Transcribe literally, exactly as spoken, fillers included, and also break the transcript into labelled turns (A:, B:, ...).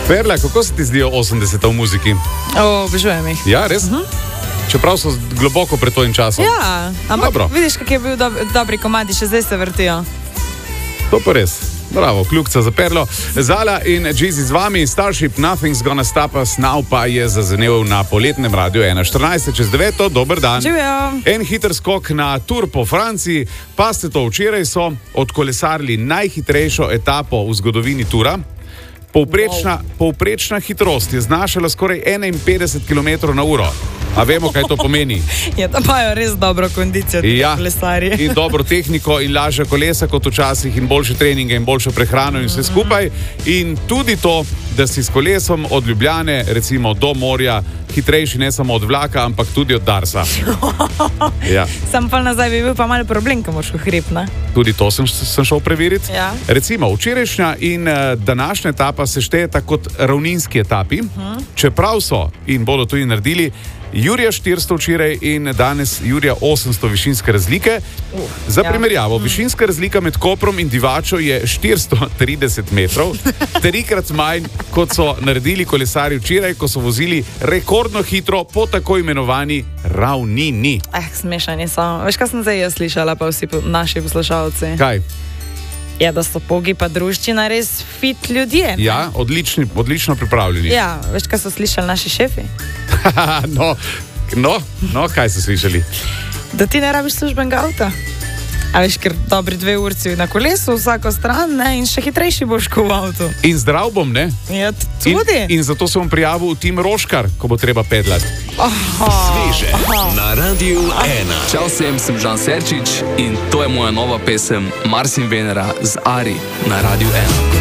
A: Perla, kako se ti zdijo osemdeseta v muziki?
B: Obožujem jih.
A: Ja, res? Uh-huh. Čeprav so globoko pred tvojim časom.
B: Ja, ampak
A: Dobro.
B: Vidiš, kak je bil dob dobri komadi, še zdaj se vrtijo.
A: To pa res. Bravo, kljukca za Perlo. Zala in Jeezy z vami, Starship Nothing's Gonna Stop Us Now pa je zazeneval na poletnem radiju ena štirinajst čez deveto. Dober dan.
B: Živijo.
A: En hiter skok na tur po Franciji, pa ste to včeraj so odkolesarili najhitrejšo etapo v zgodovini tura. Povprečna, wow. povprečna hitrost je znašala skoraj enainpetdeset kilometrov na uro. A vemo, kaj to pomeni?
B: Ja, to imajo res dobro kondicijo, ti
A: ja,
B: kolesarji.
A: In dobro tehniko in lažja kolesa kot včasih in boljše treninge in boljšo prehrano in vse skupaj. In tudi to, da si s kolesom od Ljubljane, recimo do morja, hitrejši ne samo od vlaka, ampak tudi od Darsa. Ja.
B: Sam pa nazaj bi bil pa malo problem, ko moraš v hrib, ne?
A: Tudi to sem, sem šel preveriti.
B: Ja.
A: Recimo, včerajšnja in uh, današnja etapa se štejeta kot ravninski etapi, uh-huh. čeprav so in bodo to in naredili Jurija štiristo včeraj in danes Jurija osemsto višinske razlike. Uh, Za ja. primerjavo, uh-huh. višinska razlika med Koprom in Divačo je štiristo trideset metrov, trikrat manj, kot so naredili kolesarji včeraj, ko so vozili rekordno hitro po tako imenovani ravnini.
B: Eh, smešanje so. Veš, kaj sem zdaj jaz slišala, pa vsi po, naši poslušalci?
A: Kaj?
B: Ja, da so Pogi pa druščina res fit ljudje. Ne?
A: Ja, odlični, odlično pripravljeni.
B: Ja, veš, kaj so slišali naši šefi?
A: no, no, no, kaj so slišali?
B: Da ti ne rabiš službenega avta. A veš, ker dobri dve urci na kolesu, vsako stran, ne, in še hitrejši boš kot v avtu.
A: In zdrav bom, ne?
B: Ja, tudi.
A: In, in zato sem prijavil v tim Roškar, ko bo treba pedlati.
C: Sveže na Radiu ena. Čau vsem, sem Žan Serčič in to je moja nova pesem Mars in Venera z Ari na Radiu ena.